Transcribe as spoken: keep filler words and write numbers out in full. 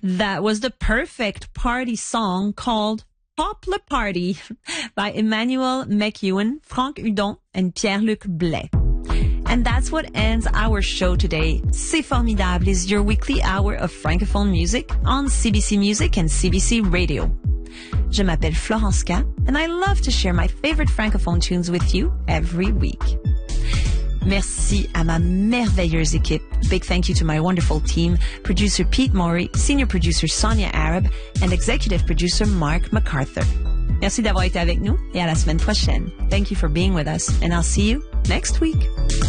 That was the perfect party song called Pop Le Party by Emmanuel McEwen, Franck Hudon, and Pierre-Luc Blais. And that's what ends our show today. C'est Formidable is your weekly hour of Francophone music on C B C Music and C B C Radio. Je m'appelle Florence K, and I love to share my favorite Francophone tunes with you every week. Merci à ma merveilleuse équipe. Big thank you to my wonderful team, producer Pete Morey, senior producer Sonia Arab, and executive producer Mark MacArthur. Merci d'avoir été avec nous et à la semaine prochaine. Thank you for being with us, and I'll see you next week.